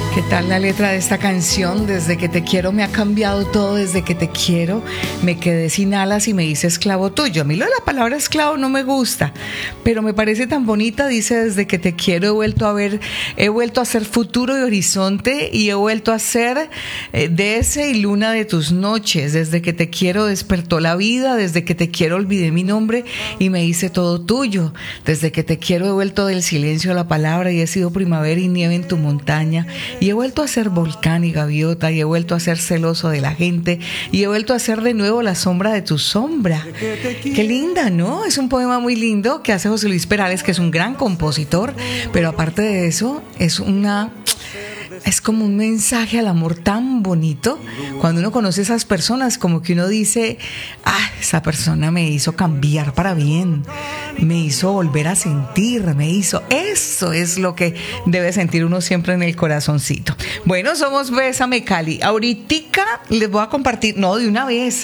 ¿Qué tal la letra de esta canción? Desde que te quiero me ha cambiado todo, desde que te quiero me quedé sin alas y me hice esclavo tuyo. A mí lo de la palabra esclavo no me gusta, pero me parece tan bonita. Dice, desde que te quiero he vuelto a ser futuro y horizonte y he vuelto a ser de ese y luna de tus noches. Desde que te quiero despertó la vida, desde que te quiero olvidé mi nombre y me hice todo tuyo. Desde que te quiero he vuelto del silencio a la palabra y he sido primavera y nieve en tu montaña. Y he vuelto a ser volcán y gaviota, y he vuelto a ser celoso de la gente, y he vuelto a ser de nuevo la sombra de tu sombra. Qué linda, ¿no? Es un poema muy lindo que hace José Luis Perales, que es un gran compositor, pero aparte de eso, es como un mensaje al amor tan bonito. Cuando uno conoce a esas personas, como que uno dice, esa persona me hizo cambiar para bien, me hizo volver a sentir, eso es lo que debe sentir uno siempre en el corazoncito. Bueno, somos Bésame Cali. Ahoritica les voy a compartir, no, de una vez,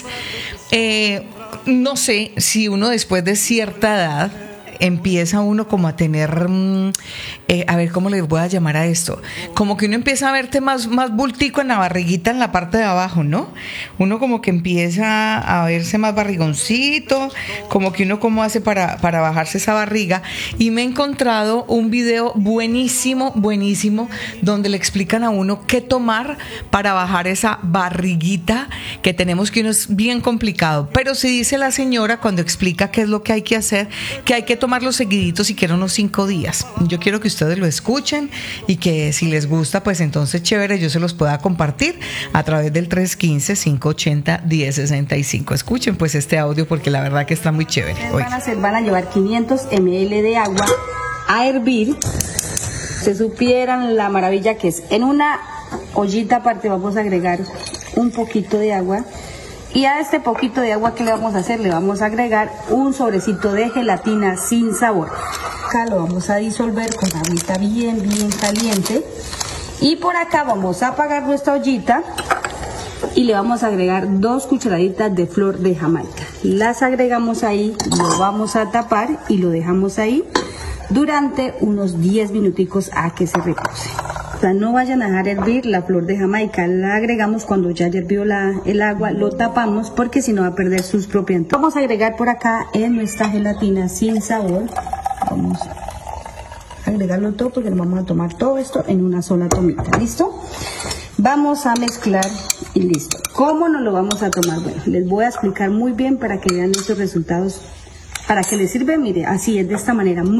no sé si uno después de cierta edad empieza uno como a tener, a ver cómo les voy a llamar a esto, como que uno empieza a verte más bultico en la barriguita, en la parte de abajo, ¿no? Uno como que empieza a verse más barrigoncito, como que uno cómo hace para bajarse esa barriga. Y me he encontrado un video buenísimo, donde le explican a uno qué tomar para bajar esa barriguita que tenemos, que uno es bien complicado, pero sí dice la señora cuando explica qué es lo que hay que hacer, que hay que tomarlo seguidito, siquiera unos 5 días. Yo quiero que ustedes lo escuchen y que si les gusta, pues entonces chévere, yo se los pueda compartir a través del 315-580-1065. Escuchen pues este audio porque la verdad que está muy chévere. Van a llevar 500 ml de agua a hervir. Se supieran la maravilla que es. En una ollita aparte vamos a agregar un poquito de agua. Y a este poquito de agua, ¿qué le vamos a hacer? Le vamos a agregar un sobrecito de gelatina sin sabor. Acá lo vamos a disolver con agüita bien caliente. Y por acá vamos a apagar nuestra ollita y le vamos a agregar 2 cucharaditas de flor de Jamaica. Las agregamos ahí, lo vamos a tapar y lo dejamos ahí durante unos 10 minuticos a que se repose. O sea, no vayan a dejar hervir la flor de Jamaica, la agregamos cuando ya hirvió el agua, lo tapamos porque si no va a perder sus propiedades. Vamos a agregar por acá en nuestra gelatina sin sabor, vamos a agregarlo todo porque nos vamos a tomar todo esto en una sola tomita, ¿listo? Vamos a mezclar y listo. ¿Cómo nos lo vamos a tomar? Bueno, les voy a explicar muy bien para que vean estos resultados, para que les sirve, mire, así es, de esta manera.